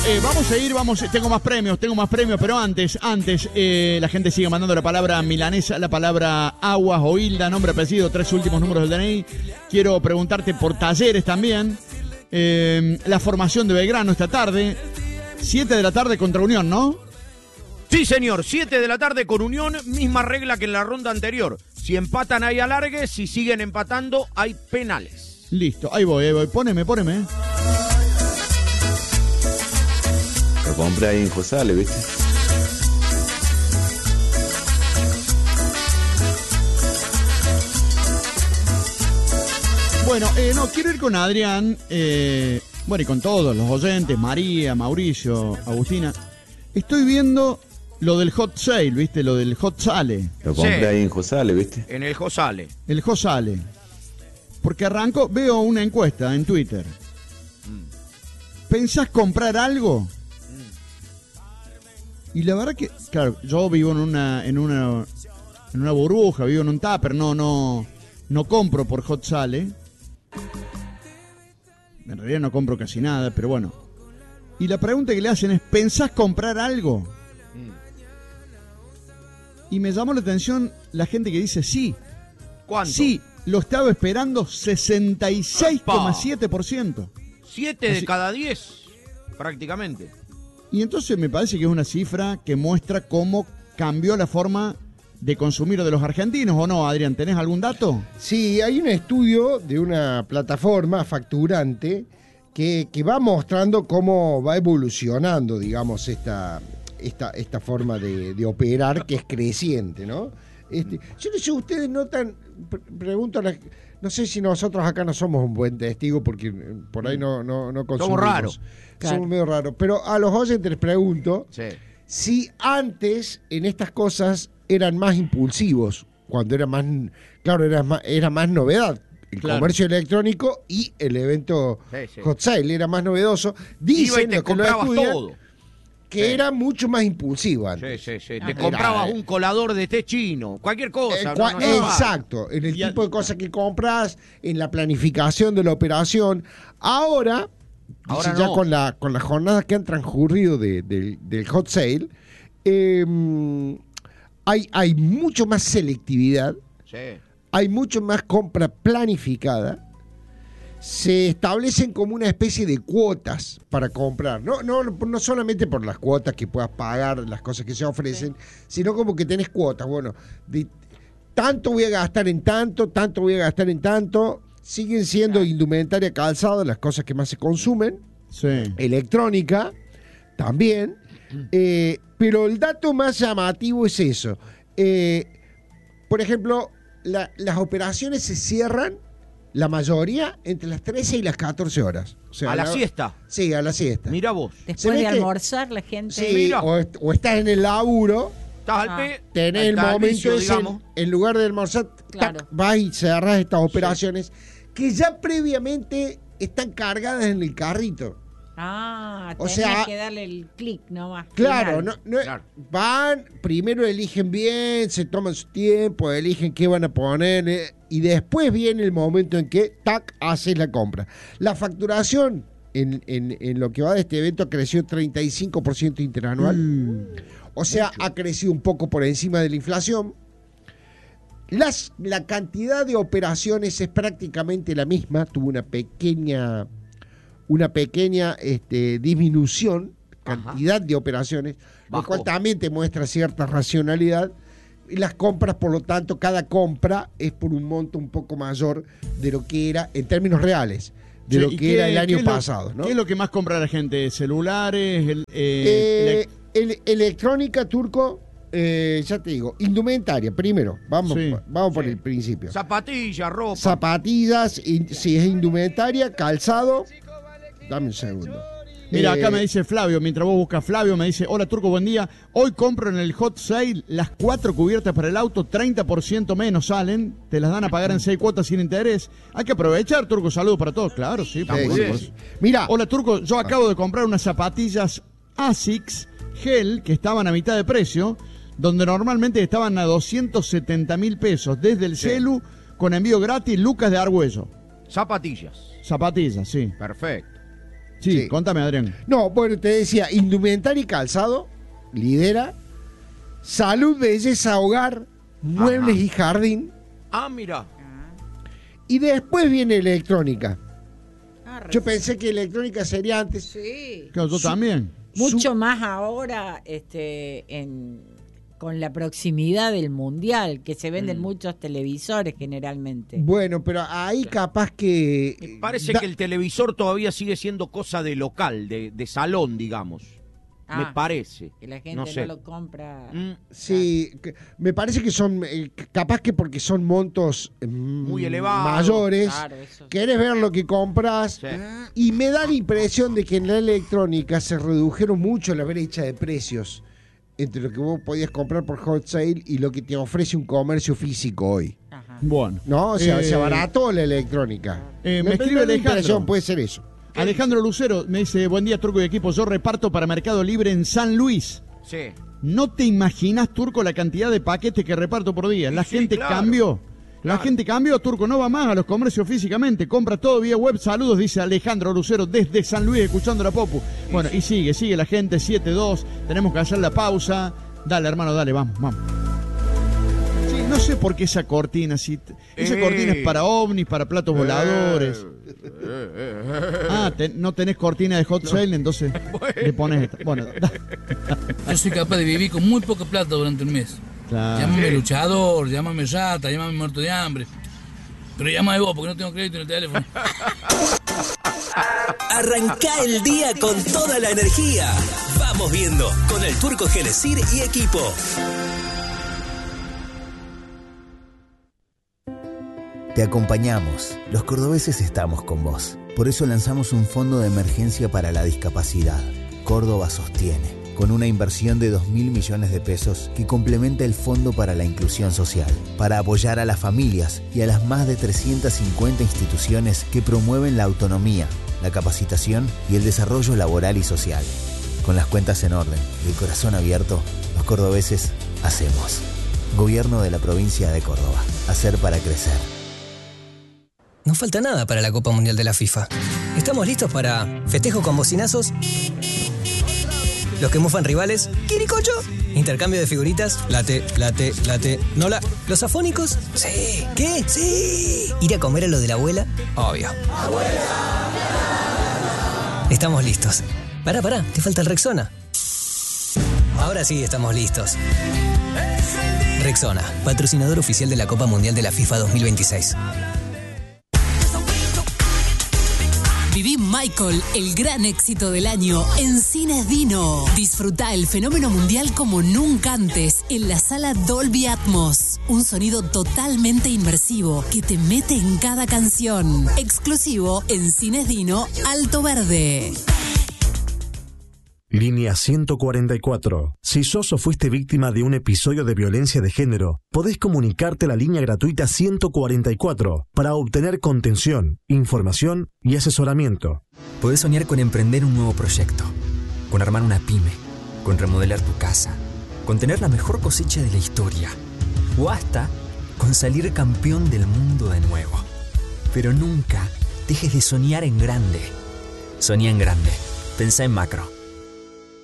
Vamos a ir, tengo más premios, pero antes, la gente sigue mandando la palabra milanesa, la palabra aguas o Hilda, nombre, apellido, 3 últimos números del DNI. Quiero preguntarte por talleres también, la formación de Belgrano esta tarde, 7 de la tarde contra Unión, ¿no? Sí, señor, 7 de la tarde con Unión, misma regla que en la ronda anterior. Si empatan hay alargue, si siguen empatando hay penales. Listo, ahí voy, poneme. Lo compré ahí en Josale, ¿viste? Bueno, quiero ir con Adrián, y con todos los oyentes, María, Mauricio, Agustina. Estoy viendo lo del hot sale, ¿viste? Lo del hot sale. Lo compré ahí en Josale, ¿viste? En el Josale. El Josale. Porque veo una encuesta en Twitter. ¿Pensás comprar algo? Y la verdad que, claro, yo vivo en una burbuja, vivo en un tupper, no compro por hot sale. En realidad no compro casi nada, pero bueno. Y la pregunta que le hacen es, ¿pensás comprar algo? Y me llamó la atención la gente que dice sí. ¿Cuánto? Sí, lo estaba esperando, 66,7%. 7 de cada 10, prácticamente. Y entonces me parece que es una cifra que muestra cómo cambió la forma de consumir de los argentinos, ¿o no, Adrián? ¿Tenés algún dato? Sí, hay un estudio de una plataforma facturante que va mostrando cómo va evolucionando, digamos, esta forma de operar, que es creciente, ¿no? Yo no sé, ustedes notan, pregunto no sé si nosotros acá no somos un buen testigo porque por ahí no consumimos. Somos raros. Claro. Somos medio raros. Pero a los oyentes les pregunto si antes en estas cosas eran más impulsivos, cuando era más novedad. El comercio electrónico y el evento hot sale era más novedoso. Dicen los que lo estudian todo. Que era mucho más impulsivo antes. Sí. Te comprabas un colador de té chino, cualquier cosa. Exacto, en el tipo de cosas que compras, en la planificación de la operación. Ahora ya con las jornadas que han transcurrido del hot sale, hay mucho más selectividad, hay mucho más compra planificada. Se establecen como una especie de cuotas para comprar, no solamente por las cuotas que puedas pagar, las cosas que se ofrecen, sino como que tenés cuotas. Bueno, de tanto voy a gastar en tanto voy a gastar en tanto. Siguen siendo indumentaria, calzado, las cosas que más se consumen. Electrónica también. Pero el dato más llamativo es eso. Por ejemplo, las operaciones se cierran, la mayoría, entre las 13 y las 14 horas. O sea, ¿A la siesta? Sí, a la siesta. Mira vos. Después de almorzar, la gente... Sí, o estás en el laburo, tenés el momento ese, en lugar de almorzar, vas y cerrás estas operaciones que ya previamente están cargadas en el carrito. Tenés que darle el clic nomás. Claro, van, primero eligen bien, se toman su tiempo, eligen qué van a poner, y después viene el momento en que, haces la compra. La facturación en lo que va de este evento creció 35% interanual. O sea, ha crecido un poco por encima de la inflación. La cantidad de operaciones es prácticamente la misma, tuvo una pequeña disminución, cantidad de operaciones, lo cual también te muestra cierta racionalidad. Y las compras, por lo tanto, cada compra es por un monto un poco mayor de lo que era en términos reales, de lo que era el año pasado, ¿no? ¿Qué es lo que más compra la gente? ¿Celulares? Electrónica, Turco. Ya te digo, indumentaria, primero, vamos por el principio. Zapatillas, ropa. Zapatillas, si es indumentaria, calzado. Dame un segundo. Mira, acá me dice Flavio, mientras vos buscas Flavio, me dice, hola Turco, buen día. Hoy compro en el hot sale las 4 cubiertas para el auto, 30% menos salen, te las dan a pagar en 6 cuotas sin interés. Hay que aprovechar, Turco, saludos para todos. Claro, sí. Mira. Hola Turco, yo acabo de comprar unas zapatillas Asics Gel que estaban a mitad de precio, donde normalmente estaban a 270.000 pesos, desde el celu, con envío gratis, Lucas de Argüello. Zapatillas, sí. Perfecto. Sí, contame, Adrián. No, bueno, te decía, indumentaria y calzado, lidera. Salud, belleza, hogar, muebles y jardín. Ah, mira. Y después viene electrónica. Yo pensé que electrónica sería antes. Sí. Claro, yo también. Mucho más ahora con la proximidad del mundial, que se venden muchos televisores generalmente. Bueno, pero ahí capaz que... Me parece que el televisor todavía sigue siendo cosa de local, de salón, digamos. Me parece. Que la gente no lo compra. Sí, me parece que son, capaz que porque son montos muy elevados, mayores, claro, querés ver lo que compras, y me da la impresión de que en la electrónica se redujeron mucho la brecha de precios entre lo que vos podías comprar por hot sale y lo que te ofrece un comercio físico hoy. Ajá. Bueno. ¿No? O sea, se abarató la electrónica. Me escribe Alejandro. Puede ser eso. Alejandro Lucero me dice, buen día, Turco y equipo, yo reparto para Mercado Libre en San Luis. Sí. No te imaginas, Turco, la cantidad de paquetes que reparto por día. La gente claro. cambió. La gente cambió, Turco, no va más a los comercios físicamente, compra todo vía web. Saludos, dice Alejandro Lucero desde San Luis, escuchando la Popu. Bueno, y sigue la gente, 7-2, tenemos que hacer la pausa. Dale, hermano, dale, vamos. Sí, no sé por qué esa cortina, esa cortina es para ovnis, para platos voladores. No tenés cortina de hot sale, entonces le pones esta. Bueno, yo soy capaz de vivir con muy poca plata durante un mes. Claro. Llámame luchador, llámame rata, llámame muerto de hambre. Pero llámame vos porque no tengo crédito en el teléfono. Arrancá el día con toda la energía. Vamos viendo con el Turco Genesir y equipo. Te acompañamos. Los cordobeses estamos con vos. Por eso lanzamos un fondo de emergencia para la discapacidad. Córdoba sostiene, con una inversión de 2.000 millones de pesos que complementa el Fondo para la Inclusión Social, para apoyar a las familias y a las más de 350 instituciones que promueven la autonomía, la capacitación y el desarrollo laboral y social. Con las cuentas en orden y el corazón abierto, los cordobeses hacemos. Gobierno de la provincia de Córdoba. Hacer para crecer. No falta nada para la Copa Mundial de la FIFA. ¿Estamos listos para festejo con bocinazos? Los que mofan rivales, ¿quiricocho? Intercambio de figuritas, late. ¿Nola? ¿Los afónicos? Sí. ¿Qué? Sí. ¿Ir a comer a lo de la abuela? Obvio. ¡Abuela! Estamos listos. Pará, te falta el Rexona. Ahora sí estamos listos. Rexona, patrocinador oficial de la Copa Mundial de la FIFA 2026. Viví Michael, el gran éxito del año, en Cines Dino. Disfruta el fenómeno mundial como nunca antes en la sala Dolby Atmos. Un sonido totalmente inmersivo que te mete en cada canción. Exclusivo en Cines Dino, Alto Verde. Línea 144. Si sos o fuiste víctima de un episodio de violencia de género, podés comunicarte a la línea gratuita 144 para obtener contención, información y asesoramiento. Podés soñar con emprender un nuevo proyecto, con armar una pyme, con remodelar tu casa, con tener la mejor cosecha de la historia o hasta con salir campeón del mundo de nuevo. Pero nunca dejes de soñar en grande. Soñá en grande. Pensá en macro.